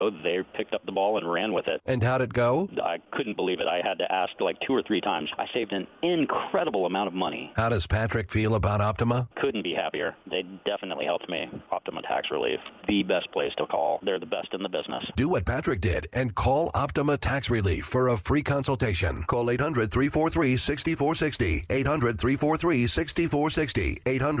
They picked up the ball and ran with it. And how'd it go? I couldn't believe it. I had to ask like 2 or 3 times. I saved an incredible amount of money. How does Patrick feel about Optima? Couldn't be happier. They definitely helped me. Optima Tax Relief, the best place to call. They're the best in the business. Do what Patrick did and call Optima Tax Relief for a free consultation. Call 800-343-6460. 800-343-6460.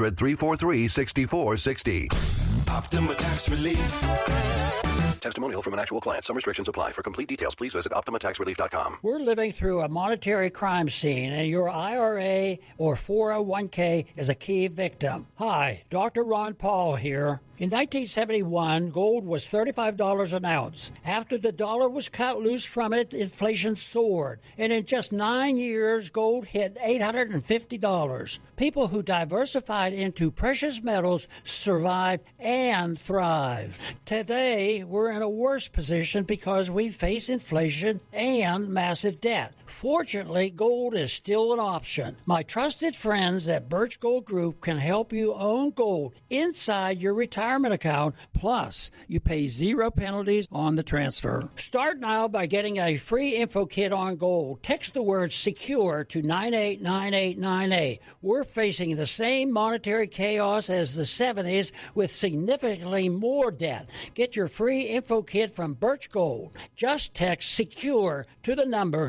800-343-6460. Optima Tax Relief. Testimonial from an actual client. Some restrictions apply. For complete details, please visit OptimaTaxRelief.com. We're living through a monetary crime scene, and your IRA or 401k is a key victim. Hi, Dr. Ron Paul here. In 1971, gold was $35 an ounce. After the dollar was cut loose from it, inflation soared. And in just 9 years, gold hit $850. People who diversified into precious metals survived and thrived. Today, we're in a worse position because we face inflation and massive debt. Fortunately, gold is still an option. My trusted friends at Birch Gold Group can help you own gold inside your retirement account. Plus, you pay 0 penalties on the transfer. Start now by getting a free info kit on gold. Text the word SECURE to 989898. We're facing the same monetary chaos as the 70s with significantly more debt. Get your free info kit from Birch Gold. Just text SECURE to the number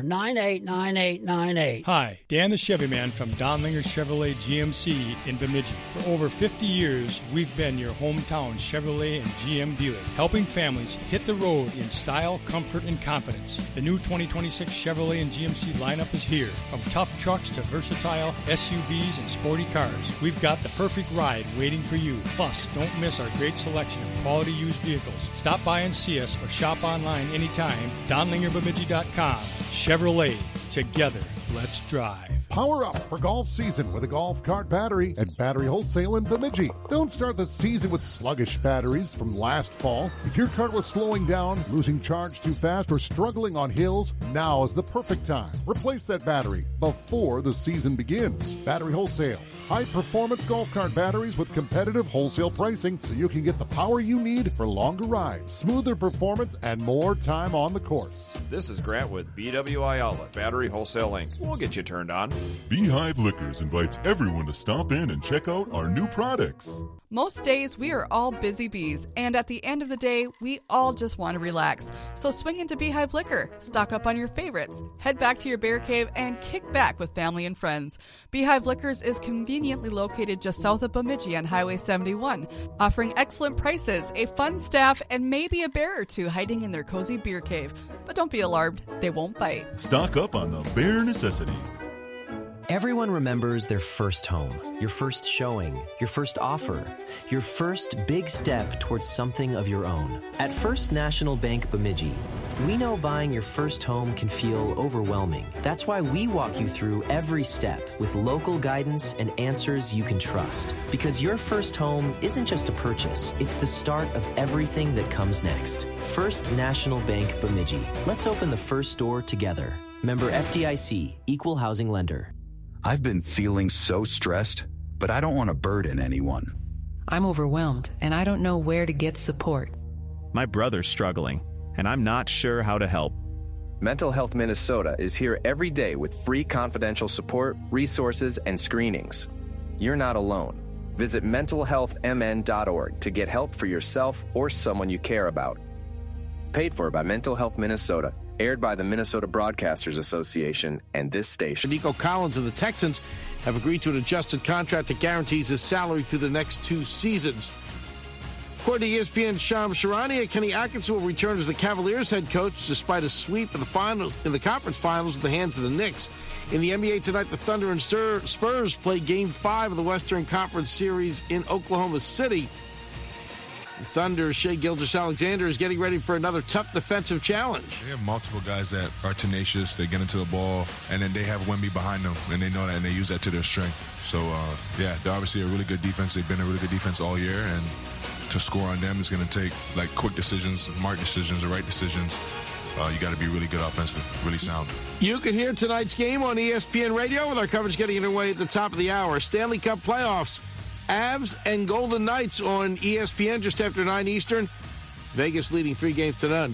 989898. Hi, Dan the Chevy Man from Donlinger Chevrolet GMC in Bemidji. For over 50 years, we've been your hometown Chevrolet and GM dealer, helping families hit the road in style, comfort, and confidence. The new 2026 Chevrolet and GMC lineup is here. From tough trucks to versatile SUVs and sporty cars, we've got the perfect ride waiting for you. Plus, don't miss our great selection of quality used vehicles. Stop by and see us or shop online anytime. DonlingerBemidji.com. Chevrolet. Together, let's drive. Power up for golf season with a golf cart battery at Battery Wholesale in Bemidji. Don't start the season with sluggish batteries from last fall. If your cart was slowing down, losing charge too fast, or struggling on hills, now is the perfect time. Replace that battery before the season begins. Battery Wholesale. High-performance golf cart batteries with competitive wholesale pricing so you can get the power you need for longer rides, smoother performance, and more time on the course. This is Grant with BWI Outlet Battery Wholesale Inc. We'll get you turned on. Beehive Liquors invites everyone to stop in and check out our new products. Most days, we are all busy bees, and at the end of the day, we all just want to relax. So swing into Beehive Liquor, stock up on your favorites, head back to your bear cave, and kick back with family and friends. Beehive Liquors is conveniently located just south of Bemidji on Highway 71, offering excellent prices, a fun staff, and maybe a bear or two hiding in their cozy beer cave. But don't be alarmed, they won't bite. Stock up on the bare necessities. Everyone remembers their first home, your first showing, your first offer, your first big step towards something of your own. At First National Bank Bemidji, we know buying your first home can feel overwhelming. That's why we walk you through every step with local guidance and answers you can trust. Because your first home isn't just a purchase, it's the start of everything that comes next. First National Bank Bemidji. Let's open the first door together. Member FDIC, Equal Housing Lender. I've been feeling so stressed, but I don't want to burden anyone. I'm overwhelmed, and I don't know where to get support. My brother's struggling, and I'm not sure how to help. Mental Health Minnesota is here every day with free confidential support, resources, and screenings. You're not alone. Visit mentalhealthmn.org to get help for yourself or someone you care about. Paid for by Mental Health Minnesota. Aired by the Minnesota Broadcasters Association and this station. Nico Collins and the Texans have agreed to an adjusted contract that guarantees his salary through the next 2 seasons. According to ESPN's Shams Charania, Kenny Atkinson will return as the Cavaliers head coach despite a sweep in the conference finals at the hands of the Knicks. In the NBA tonight, the Thunder and Spurs play Game 5 of the Western Conference Series in Oklahoma City. Thunder's Shai Gilgeous-Alexander is getting ready for another tough defensive challenge. They have multiple guys that are tenacious. They get into the ball, and then they have Wemby behind them, and they know that, and they use that to their strength. So, they're obviously a really good defense. They've been a really good defense all year, and to score on them is going to take, quick decisions, smart decisions, the right decisions. You got to be really good offensively, really sound. You can hear tonight's game on ESPN Radio with our coverage getting underway at the top of the hour. Stanley Cup playoffs. Avs and Golden Knights on ESPN just after 9 Eastern. Vegas leading 3 games to none.